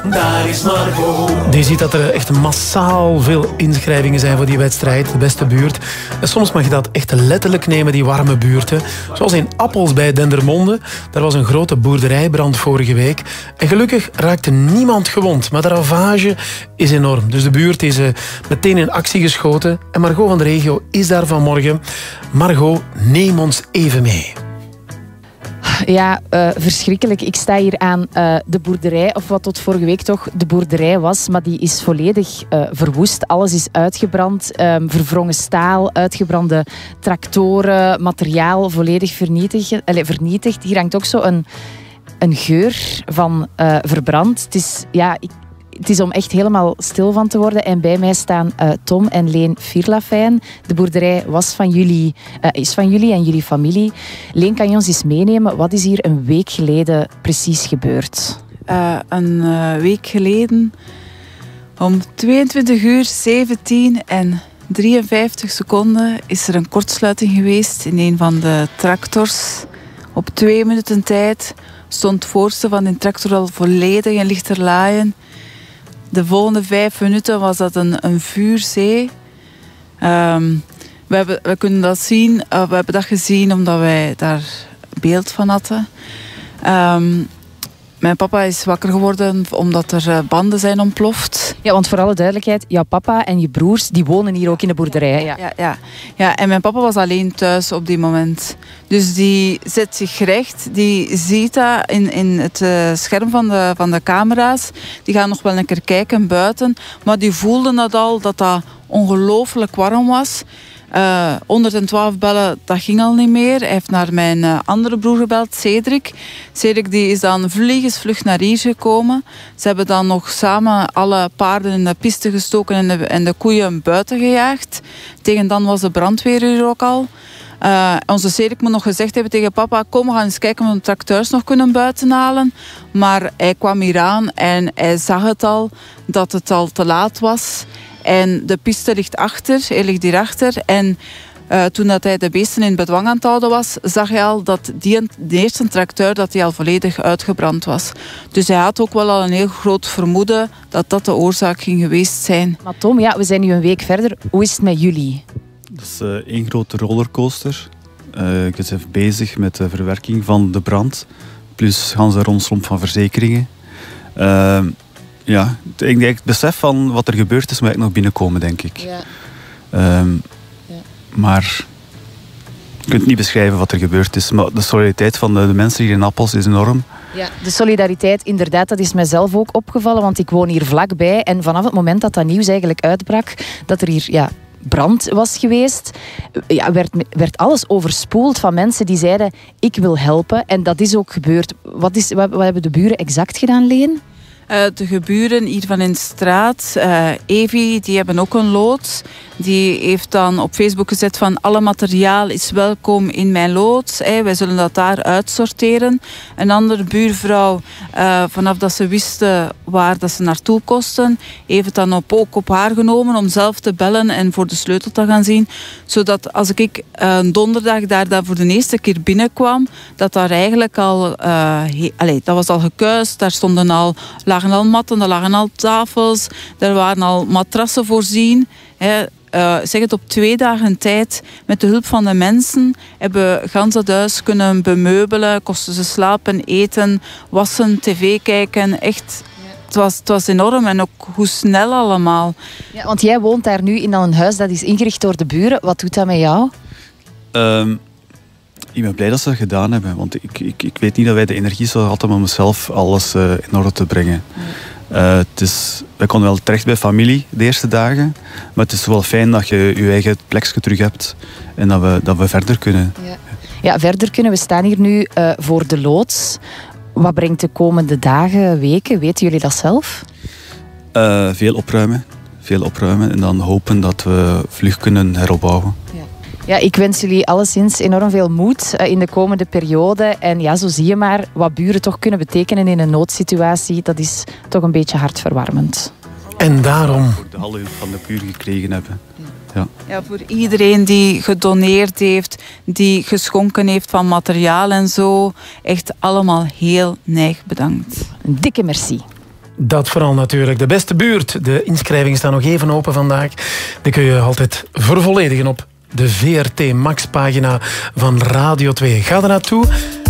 Daar is Margot. Je ziet dat er echt massaal veel inschrijvingen zijn voor die wedstrijd, de beste buurt. En soms mag je dat echt letterlijk nemen, die warme buurten. Zoals in Appels bij Dendermonde. Daar was een grote boerderijbrand vorige week. En gelukkig raakte niemand gewond. Maar de ravage is enorm. Dus de buurt is meteen in actie geschoten. En Margot van de regio is daar vanmorgen. Margot, neem ons even mee. Ja, verschrikkelijk. Ik sta hier aan de boerderij, of wat tot vorige week toch de boerderij was, maar die is volledig verwoest. Alles is uitgebrand, verwrongen staal, uitgebrande tractoren, materiaal volledig vernietigd. Hier hangt ook zo een geur van verbrand. Het is om echt helemaal stil van te worden. En bij mij staan Tom en Leen Vierlafijn. De boerderij is van jullie en jullie familie. Leen, kan je ons eens meenemen? Wat is hier een week geleden precies gebeurd? Een week geleden om 22:17 en 53 seconden is er een kortsluiting geweest in een van de tractors. Op 2 minuten tijd stond het voorste van die tractor al volledig in lichterlaaien. De volgende 5 minuten was dat een vuurzee. We kunnen dat zien. We hebben dat gezien omdat wij daar beeld van hadden. Mijn papa is wakker geworden omdat er banden zijn ontploft. Ja, want voor alle duidelijkheid, jouw papa en je broers die wonen hier ook in de boerderij. Ja, en mijn papa was alleen thuis op die moment. Dus die zet zich recht, die ziet dat in het scherm van de camera's. Die gaan nog wel een keer kijken buiten. Maar die voelden dat al, dat ongelooflijk warm was. 112 bellen, dat ging al niet meer. Hij heeft naar mijn andere broer gebeld, Cedric. Cedric die is dan vliegensvlug naar hier gekomen. Ze hebben dan nog samen alle paarden in de piste gestoken en de koeien buiten gejaagd. Tegen dan was de brandweer hier ook al. Onze Cedric moet nog gezegd hebben tegen papa, kom, we gaan eens kijken of we de tracteurs nog kunnen buiten halen. Maar hij kwam hier aan en hij zag het al, dat het al te laat was. En de piste ligt achter, hij ligt hierachter. En toen dat hij de beesten in bedwang aan het houden was, zag hij al dat de eerste tracteur dat hij al volledig uitgebrand was. Dus hij had ook wel al een heel groot vermoeden dat dat de oorzaak ging geweest zijn. Maar Tom, ja, we zijn nu een week verder. Hoe is het met jullie? Dat is één grote rollercoaster. Ik ben even bezig met de verwerking van de brand. Plus gaan ze rondslomp van verzekeringen. Ja, ik besef van wat er gebeurd is, moet ik nog binnenkomen, denk ik. Ja. Maar je kunt niet beschrijven wat er gebeurd is. Maar de solidariteit van de mensen hier in Appels is enorm. Ja, de solidariteit, inderdaad, dat is mijzelf ook opgevallen, want ik woon hier vlakbij. En vanaf het moment dat dat nieuws eigenlijk uitbrak, dat er hier brand was geweest, werd alles overspoeld van mensen die zeiden, ik wil helpen. En dat is ook gebeurd. Wat hebben de buren exact gedaan, Leen? De geburen hier van in de straat, Evi, die hebben ook een loods. Die heeft dan op Facebook gezet van alle materiaal is welkom in mijn loods. Wij zullen dat daar uitsorteren. Een andere buurvrouw, vanaf dat ze wisten waar dat ze naartoe kosten, heeft het dan ook op haar genomen om zelf te bellen en voor de sleutel te gaan zien. Zodat als ik donderdag daar voor de eerste keer binnenkwam, dat daar eigenlijk al, dat was al gekuist. Daar lagen al matten, er lagen al tafels, er waren al matrassen voorzien. Zeg het op 2 dagen tijd, met de hulp van de mensen, hebben gans het huis kunnen bemeubelen, kosten ze slapen, eten, wassen, tv kijken. Echt, het was enorm en ook hoe snel allemaal. Ja, want jij woont daar nu in een huis dat is ingericht door de buren. Wat doet dat met jou? Ik ben blij dat ze dat gedaan hebben, want ik weet niet dat wij de energie zo hadden om zelf alles in orde te brengen. Wij konden wel terecht bij familie de eerste dagen, maar het is wel fijn dat je je eigen plekje terug hebt en dat we verder kunnen. Ja, verder kunnen. We staan hier nu voor de loods. Wat brengt de komende dagen, weken? Weten jullie dat zelf? Veel opruimen en dan hopen dat we vlug kunnen heropbouwen. Ja, ik wens jullie alleszins enorm veel moed in de komende periode. En ja, zo zie je maar wat buren toch kunnen betekenen in een noodsituatie. Dat is toch een beetje hartverwarmend. En daarom de halve van de buren gekregen hebben. Ja, voor iedereen die gedoneerd heeft, die geschonken heeft van materiaal en zo. Echt allemaal heel neig bedankt. Een dikke merci. Dat vooral natuurlijk. De beste buurt. De inschrijvingen staan nog even open vandaag. Die kun je altijd vervolledigen op de VRT Max pagina van Radio 2. Ga er naartoe.